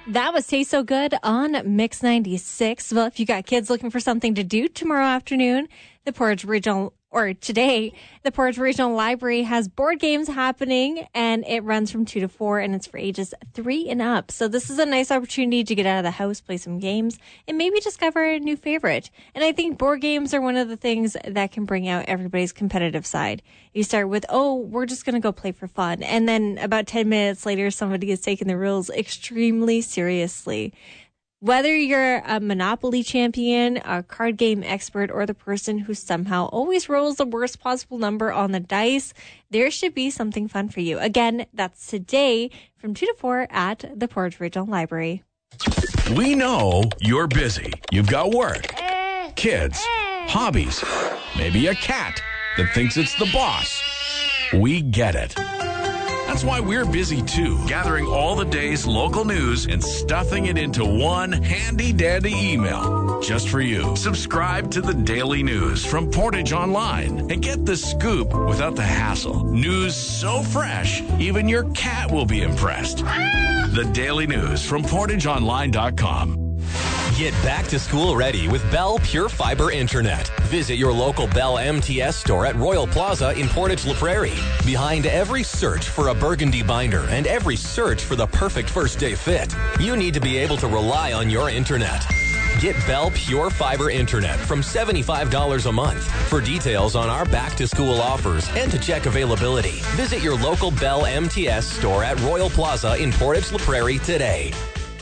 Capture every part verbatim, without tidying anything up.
That was Taste So Good on Mix ninety-six. Well, if you got kids looking for something to do tomorrow afternoon, the Portage Regional, or today, the Portage Regional Library has board games happening, and it runs from two to four, and it's for ages three and up. So this is a nice opportunity to get out of the house, play some games, and maybe discover a new favorite. And I think board games are one of the things that can bring out everybody's competitive side. You start with, oh, we're just going to go play for fun. And then about ten minutes later, somebody is taking the rules extremely seriously. Whether you're a Monopoly champion, a card game expert, or the person who somehow always rolls the worst possible number on the dice, there should be something fun for you. Again, that's today from two to four at the Portage Regional Library. We know you're busy. You've got work, kids, hobbies, maybe a cat that thinks it's the boss. We get it. That's why we're busy too, gathering all the day's local news and stuffing it into one handy-dandy email just for you. Subscribe to the Daily News from Portage Online and get the scoop without the hassle. News so fresh, even your cat will be impressed. The Daily News from portage online dot com. Get back to school ready with Bell Pure Fiber Internet. Visit your local Bell M T S store at Royal Plaza in Portage La Prairie. Behind every search for a burgundy binder and every search for the perfect first day fit, you need to be able to rely on your internet. Get Bell Pure Fiber Internet from seventy-five dollars a month. For details on our back-to-school offers and to check availability, visit your local Bell M T S store at Royal Plaza in Portage La Prairie today.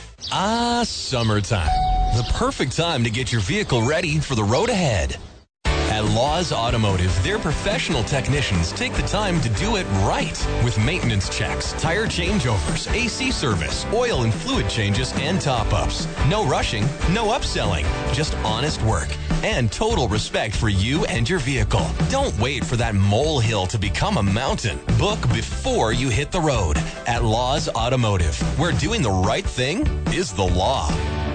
Ah, summertime. The perfect time to get your vehicle ready for the road ahead. At Laws Automotive, their professional technicians take the time to do it right with maintenance checks, tire changeovers, A C service, oil and fluid changes, and top-ups. No rushing, no upselling, just honest work and total respect for you and your vehicle. Don't wait for that molehill to become a mountain. Book before you hit the road at Laws Automotive, where doing the right thing is the law.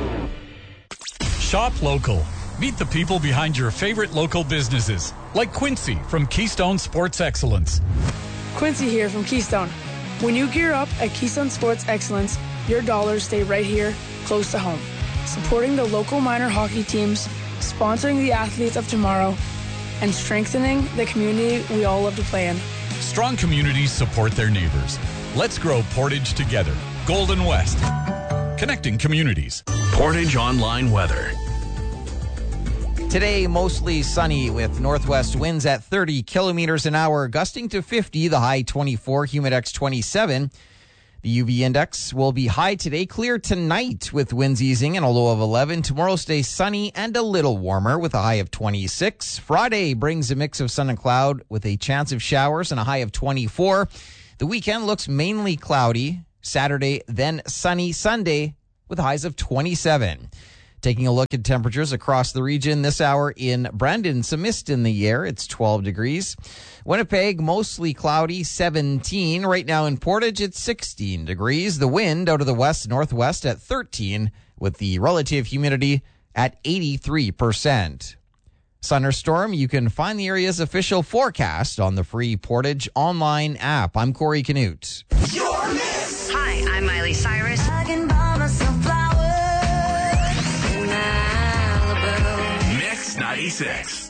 Shop local. Meet the people behind your favorite local businesses, like Quincy from Keystone Sports Excellence. Quincy here from Keystone. When you gear up at Keystone Sports Excellence, your dollars stay right here, close to home. Supporting the local minor hockey teams, sponsoring the athletes of tomorrow, and strengthening the community we all love to play in. Strong communities support their neighbors. Let's grow Portage together. Golden West. Connecting communities. Portage Online weather. Today, mostly sunny with northwest winds at thirty kilometers an hour, gusting to fifty, the high twenty-four, humidex twenty-seven. The U V index will be high today, clear tonight with winds easing and a low of eleven. Tomorrow stays sunny and a little warmer with a high of twenty-six. Friday brings a mix of sun and cloud with a chance of showers and a high of twenty-four. The weekend looks mainly cloudy. Saturday, then sunny. Sunday with highs of twenty-seven. Taking a look at temperatures across the region this hour in Brandon, some mist in the air. It's twelve degrees. Winnipeg, mostly cloudy, seventeen. Right now in Portage, it's sixteen degrees. The wind out of the west-northwest at thirteen, with the relative humidity at eighty-three percent. Thunderstorm, you can find the area's official forecast on the free Portage Online app. I'm Corey Canute. Your Miss. Hi, I'm Miley Cyrus. I can buy myself flowers in Malibu. Mix ninety-six.